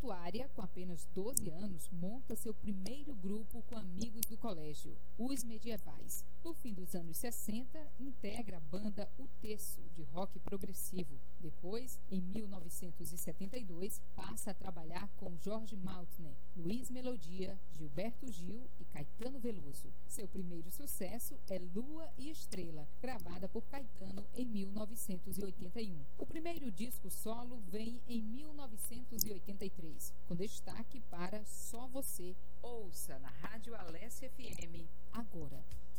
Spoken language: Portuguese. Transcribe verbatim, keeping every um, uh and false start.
Mutuária, com apenas doze anos, monta seu primeiro grupo com amigos do colégio, Os Medievais. No fim dos anos sessenta, integra a banda O Terço, de rock progressivo. Depois, em mil novecentos e setenta e dois, passa a trabalhar com Jorge Maltner, Luiz Melodia, Gilberto Gil e Caetano Veloso. Seu primeiro sucesso é Lua e Estrela, gravada por Caetano em mil novecentos e oitenta e um. O primeiro disco solo vem em mil novecentos e oitenta e três, com destaque para Só Você. Ouça na Rádio Alessia F M agora.